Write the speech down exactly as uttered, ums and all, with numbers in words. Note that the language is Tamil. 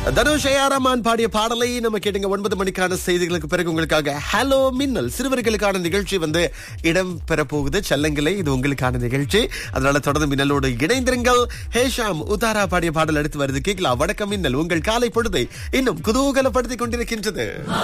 தனுஷ் ஏ ஆர் ரஹ்மான் பாடிய பாடலை நம்ம கேட்டுங்க. ஒன்பது மணிக்கான செய்திகளுக்கு பிறகு உங்களுக்காக ஹலோ மின்னல் சிறுவர்களுக்கான நிகழ்ச்சி வந்து இடம் பெற போகுது. செல்லங்களே, இது உங்களுக்கான நிகழ்ச்சி. அதனால தொடர்ந்து மின்னலோடு இணைந்திருங்கள். ஹேஷாம் உதாரா பாடிய பாடல் எடுத்து வருது, கேட்கலாம். வணக்கம் மின்னல் உங்கள் காலை பொழுதை இன்னும் குதூகலப்படுத்திக் கொண்டிருக்கின்றது.